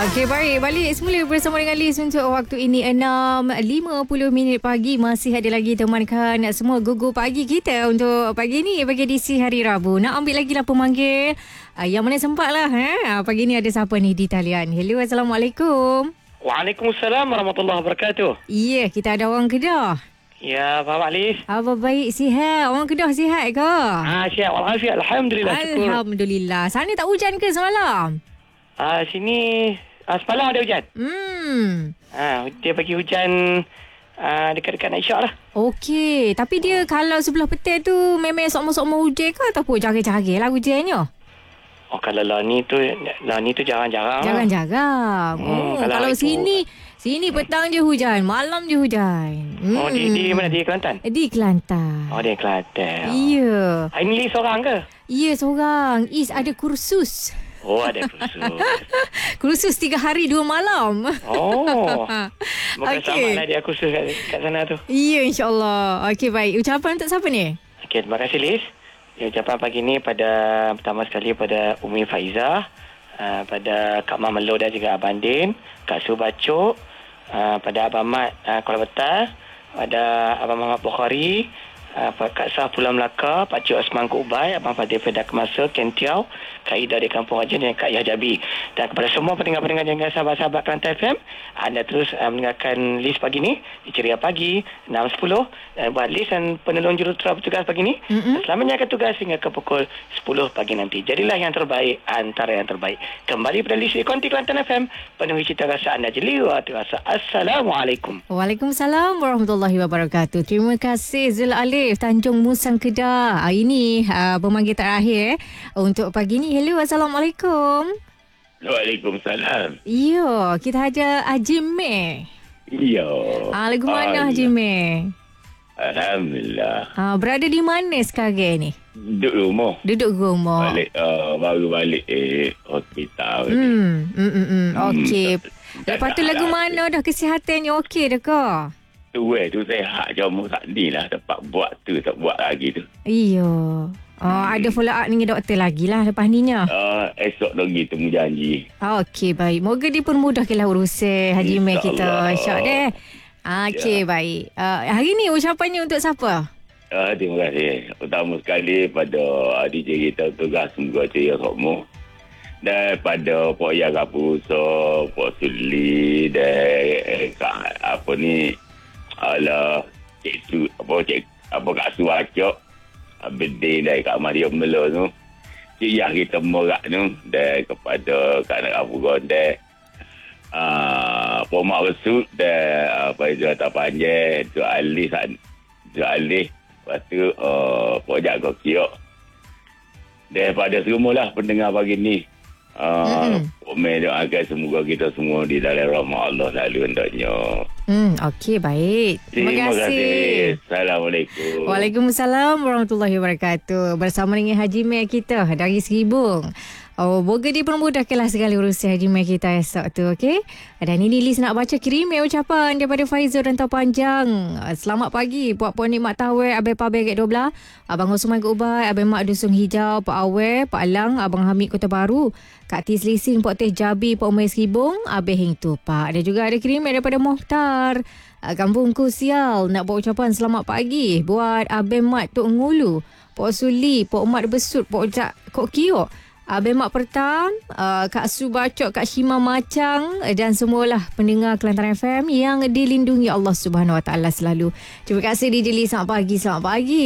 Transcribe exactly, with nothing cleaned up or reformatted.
Okey, baik. Balik semula bersama dengan Liz untuk waktu ini enam lima puluh minit pagi. Masih ada lagi temankan semua gugur pagi kita untuk pagi ni, bagi edisi hari Rabu. Nak ambil lagi lah pemanggil. Uh, yang mana sempat lah. Eh? Pagi ni ada siapa ni di talian? Hello, Assalamualaikum. Waalaikumsalam warahmatullahi wabarakatuh. Ya, yeah, kita ada orang Kedah. Ya, Pak Liz. Apa baik, sihat? Orang Kedah sihat ke? Ah, sihat. Alhamdulillah. Alhamdulillah. Syukur. Alhamdulillah. Sana tak hujan ke semalam? Ah, sini ah, semalam ada hujan. Hmm. Ah, dia bagi hujan ah, dekat-dekat nak isyak lah. Okey, tapi dia kalau sebelah petang tu memang sok-sok hujan ke ataupun jaga-jaga lah hujannya? Oh, kalau lah ni tu lah ni tu jarang-jarang. Jarang-jarang. Hmm, Oh, kalau kalau itu- sini sini petang je hujan, malam je hujan. Hmm. Oh, di, di mana? Di Kelantan? Di Kelantan. Oh, di Kelantan. Ya. Ah, ini Liz seorang ke? Ya, seorang. Is ada kursus. Oh, ada kursus. Kursus tiga hari dua malam. Oh. Moga Okey. selamat lah dia kursus kat, kat sana tu. Ya, insyaAllah. Okey, baik. Ucapan untuk siapa ni? Okey, terima kasih Liz. Ya, ucapan pagi ni pada pertama sekali pada Umi Faizah, uh, pada Kak Mah Melo dan juga Abang Din, Kak Su Bacok, uh, pada Abang Mat uh, Kuala Betal, pada Abang Muhammad Bukhari, uh, Kak Sah Pulau Melaka, Pak Cik Osman Kubai, Abang Fadil Fedah Kemasa, Ken Tiaw, Kak Ida di Kampung Raja dan Kak Yah Jabi. Dan kepada semua pendengar-pendengar dan sahabat-sahabat Kelantan F M, anda terus uh, mendengarkan Liz pagi ni di Ceria Pagi enam sepuluh, dan buat Liz dan penolong jurutera petugas pagi ni, mm-hmm. selamat menjaga tugas hingga ke pukul sepuluh pagi nanti. Jadilah yang terbaik antara yang terbaik. Kembali pada Liz di Konti Kelantan F M, penuhi cita rasa anda jeli wa rasa. Assalamualaikum. Waalaikumsalam warahmatullahi wabarakatuh. Terima kasih Zul Alif, Tanjung Musang, Kedah. Hari ini uh, pemanggil terakhir eh, untuk pagi ni. Hello, Assalamualaikum. Waalaikumsalam. Ya, kita ada Haji Meh. Ya. Ah, lagu mana Haji Meh? Alhamdulillah. Ah, berada di mana sekarang ni? Duduk rumah. Duduk rumah. Balik uh, baru balik eh hospital ni. Hmm, hmm, hmm, hmm. Okey. Hmm, tak- Lepas tu tak lagu ada. mana dah, kesihatannya okey dah ke? Tu eh tu sehat je umur tak ni lah. Tempat buat tu tak buat lagi tu. Iya. Oh, ada follow up dengan doktor lagi lah lepas ni nya. Uh, esok lagi temu janji. Okey, baik. Moga dipermudahkanlah urusan Haji Meh kita. InsyaAllah. Insya deh. Okey, Ya. baik. Uh, hari ni ucapannya untuk siapa? Uh, terima kasih. Utama sekali pada D J kita tugas semoga ceria semua. Dan pada Pok Yang Kapuso, Pok Suli dan eh, Kak, apa ni, ala Cik Su, apa Cik, apa Kak Su Acok, Bedin dan Kak Mariam Melo tu. Cik Yah kita merak tu. Dan kepada Kak Nak Abu Gondek, uh, Pok Mak Resut dan apa itu Atas Panjang, Tu Alih, Tu Alih. Lepas tu uh, Pok Jaga Kiok. Daripada semualah pendengar pagi ni. Uh, mm-hmm. Doakan semoga kita semua di dalam rahmat Allah selalu hendaknya. Hmm, okey, baik. Terima, kasih. Assalamualaikum. Waalaikumsalam warahmatullahi wabarakatuh. Bersama dengan Haji Meh kita dari Seribung. Oh, moga dipermudahkanlah segala urusan Haji Meh kita esok tu, okey? Dan ini Liz nak baca kiriman ucapan daripada Faizal Rantau Panjang. Selamat pagi, Puak-puak Nikmat Tawai, Abang Pabe Gek dua belas, Abang Osman Gek Ubai, Abang Mak Dusun Hijau, Pak Awe, Pak Alang, Abang Hamid Kota Baru, Kak Tis Lising, Puak Teh Jabi, Pak Umar Seribung, Abang Hing Tupak. Dan juga ada kiriman daripada Mohtar, Kampung Kusial. Nak buat ucapan selamat pagi buat Abang Mat Tok Ngulu, Pak Suli, Pak Mat Besut, Pak Ojak Kok Kiok, Abang Mak Pertam, uh, Kak Su Bacok, Kak Shima Macang dan semualah pendengar Kelantan F M yang dilindungi Allah Subhanahu Wa Taala selalu. Terima kasih D J Lee. Selamat pagi, selamat pagi.